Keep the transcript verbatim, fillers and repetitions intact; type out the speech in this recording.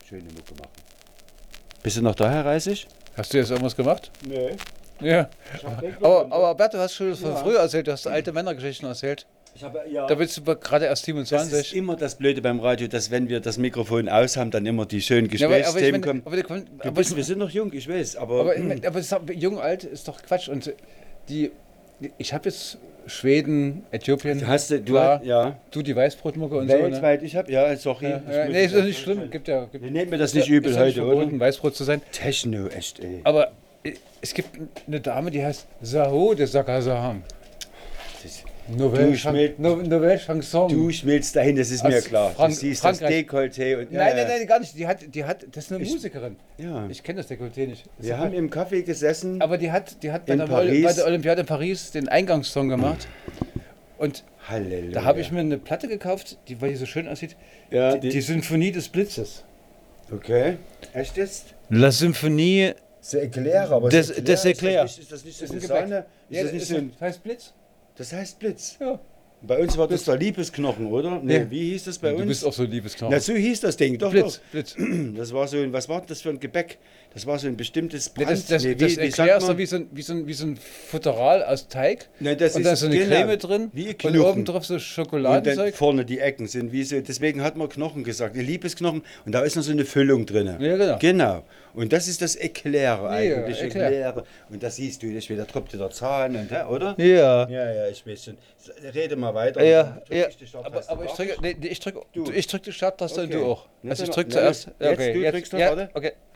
schöne Mucke machen. Bist du noch da, Herr Reisig? Hast du jetzt irgendwas gemacht? Nee. Ja. Aber, aber Bert, du hast schon von ja. früher erzählt, du hast alte Männergeschichten erzählt. Ich habe, ja. Da bist du gerade erst siebenundzwanzig. Das ist immer das Blöde beim Radio, dass wenn wir das Mikrofon aus haben, dann immer die schönen Gesprächsthemen kommen. Aber, aber, aber bist, wir sind noch jung, ich weiß. Aber, aber, hm. aber ist, jung, alt ist doch Quatsch. Und die, ich habe jetzt Schweden, Äthiopien, hast du, klar, du, ja. du die Weißbrotmucke und weltweit, so. Ne? ich habe, ja, sorry. Ja, ja, nee, ist das nicht schlimm. Gibt ja, gibt, wir nehmen mir das nicht übel ja heute, verboten, oder? Weißbrot zu sein. Techno, echt, ey. Aber es gibt eine Dame, die heißt Saho de Sakazaham. Nouvelle, Chan Nouvelle Chanson. Du schmilzt dahin, das ist mir klar. Frank du siehst Frankreich. das Dekolleté. Und, ja, nein, nein, nein, gar nicht. Die hat, die hat, das ist eine ich, Musikerin. Ja. Ich kenne das Dekolleté nicht. Das Wir haben halt, im Café gesessen. Aber die hat, die hat bei der, bei der Olympiade in Paris den Eingangssong gemacht. Und Halleluja. Da habe ich mir eine Platte gekauft, die, weil die so schön aussieht. Ja, die, die, die Symphonie des Blitzes. Okay. Echt jetzt? La Symphonie C'est éclair, aber des, des Éclairs. Ist, ist das nicht so eine Sahne? Ist ja, das nicht ist so ein, das heißt Blitz? Das heißt Blitz. Ja. Bei uns war das der Liebesknochen, oder? Nee, ja. Wie hieß das bei du uns? Du bist auch so Liebesknochen. Na, so hieß das Ding, doch, Blitz, doch. Blitz. Das war so ein, was war das für ein Gebäck? Das war so ein bestimmtes Brand. Nee, das das, nee, das wie, erklärst du wie so, ein, wie, so ein, wie so ein Futteral aus Teig. Nein, das und dann ist so eine genau, Creme drin. Wie und oben drauf so Schokoladenzeug. Und dann vorne die Ecken sind wie so, deswegen hat man Knochen gesagt, ein Liebesknochen. Und da ist noch so eine Füllung drin. Ja, genau. Genau. Und das ist das Eclair eigentlich. Ja, Eclair. Und das siehst du, da tropft der Zahn, und, oder? Ja. Ja, ja, ich weiß schon. Rede mal weiter. Ja, ja. Aber, aber ich drücke, nee, ich drücke, ich drücke die Starttaste okay. und du auch. Also also ich drücke zuerst. Jetzt, okay, du jetzt, drückst noch, ja, warte. okay.